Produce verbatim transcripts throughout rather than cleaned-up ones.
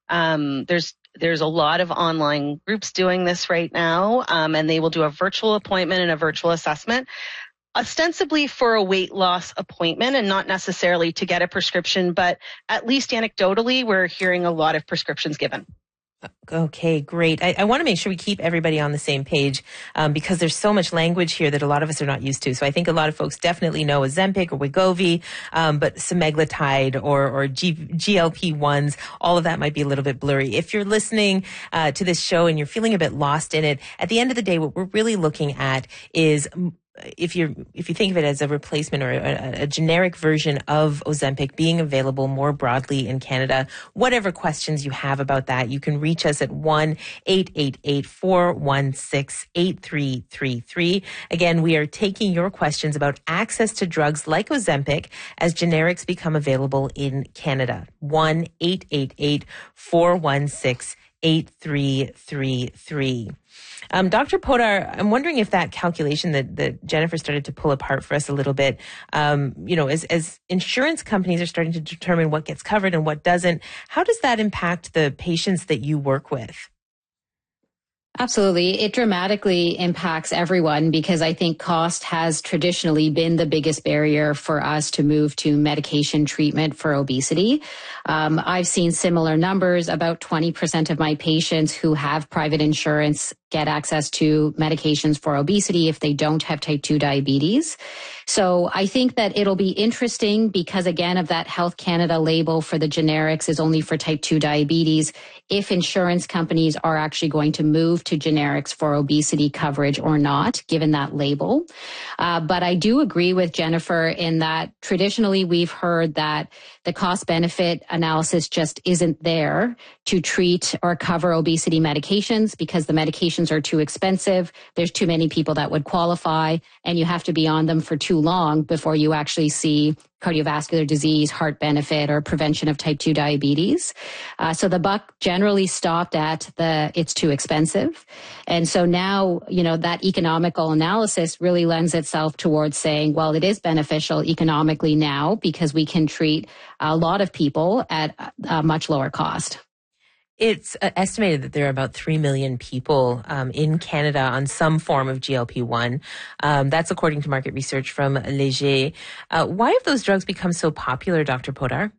Um, there's there's a lot of online groups doing this right now, um, and they will do a virtual appointment and a virtual assessment, ostensibly for a weight loss appointment and not necessarily to get a prescription, but at least anecdotally, we're hearing a lot of prescriptions given. Okay, great. I, I want to make sure we keep everybody on the same page um, because there's so much language here that a lot of us are not used to. So I think a lot of folks definitely know Ozempic or Wegovy, um, but semaglutide or, or G, GLP-1s, all of that might be a little bit blurry. If you're listening uh, to this show and you're feeling a bit lost in it, at the end of the day, what we're really looking at is if you're, if you think of it as a replacement or a, a generic version of Ozempic being available more broadly in Canada, whatever questions you have about that, you can reach us at one eight eight eight, four one six, eight three three three. Again, we are taking your questions about access to drugs like Ozempic as generics become available in Canada. one eight eight eight, four one six, eight three three three. Um, Doctor Podar, I'm wondering if that calculation that, that Jennifer started to pull apart for us a little bit, um, you know, as, as insurance companies are starting to determine what gets covered and what doesn't, how does that impact the patients that you work with? Absolutely. It dramatically impacts everyone because I think cost has traditionally been the biggest barrier for us to move to medication treatment for obesity. Um, I've seen similar numbers. About twenty percent of my patients who have private insurance get access to medications for obesity if they don't have type two diabetes. So I think that it'll be interesting because, again, of that Health Canada label for the generics is only for type two diabetes, if insurance companies are actually going to move to generics for obesity coverage or not, given that label. Uh, but I do agree with Jennifer in that traditionally we've heard that the cost-benefit analysis just isn't there to treat or cover obesity medications because the medications are too expensive. There's too many people that would qualify, and you have to be on them for too long before you actually see cardiovascular disease, heart benefit, or prevention of type two diabetes. Uh, so the buck generally stopped at the it's too expensive. And so now, you know, that economical analysis really lends itself towards saying, well, it is beneficial economically now because we can treat a lot of people at a much lower cost. It's estimated that there are about three million people um, in Canada on some form of G L P one. Um, that's according to market research from Léger. Uh, why have those drugs become so popular, Doctor Podar?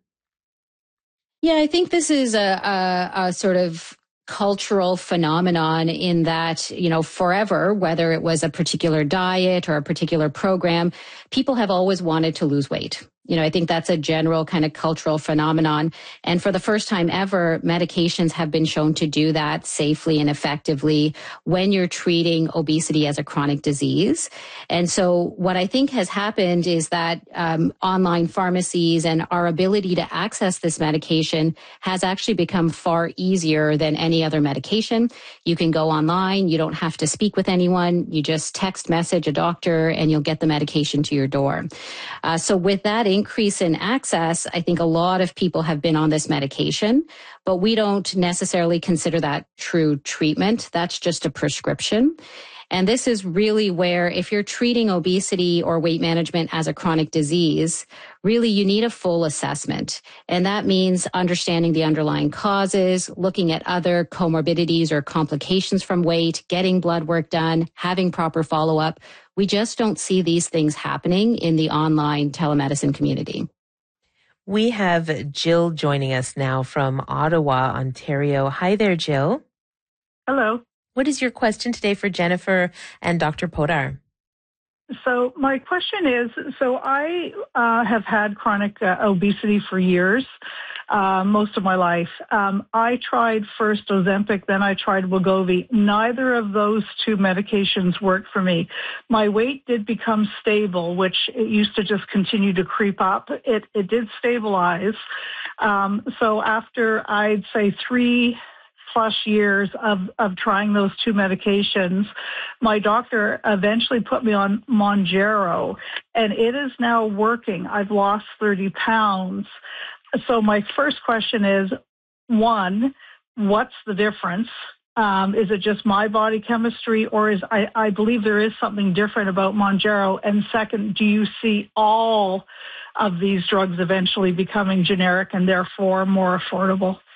Yeah, I think this is a, a, a sort of cultural phenomenon in that, you know, forever, whether it was a particular diet or a particular program, people have always wanted to lose weight. You know, I think that's a general kind of cultural phenomenon. And for the first time ever, medications have been shown to do that safely and effectively when you're treating obesity as a chronic disease. And so what I think has happened is that um, online pharmacies and our ability to access this medication has actually become far easier than any other medication. You can go online. You don't have to speak with anyone. You just text message a doctor and you'll get the medication to your door. Uh, so with that increase in access, I think a lot of people have been on this medication, but we don't necessarily consider that true treatment. That's just a prescription. And this is really where if you're treating obesity or weight management as a chronic disease, really you need a full assessment. And that means understanding the underlying causes, looking at other comorbidities or complications from weight, getting blood work done, having proper follow-up. We just don't see these things happening in the online telemedicine community. We have Jill joining us now from Ottawa, Ontario. Hi there, Jill. Hello. What is your question today for Jennifer and Doctor Podar? So my question is, so I uh, have had chronic uh, obesity for years, uh, most of my life. Um, I tried first Ozempic, then I tried Wegovy. Neither of those two medications worked for me. My weight did become stable, which it used to just continue to creep up. It, it did stabilize. Um, so after, I'd say, three plus years of, of trying those two medications, my doctor eventually put me on Mounjaro, and it is now working. I've lost thirty pounds. So my first question is, one, what's the difference? Um, is it just my body chemistry, or is I, I believe there is something different about Mounjaro? And second, do you see all of these drugs eventually becoming generic and therefore more affordable?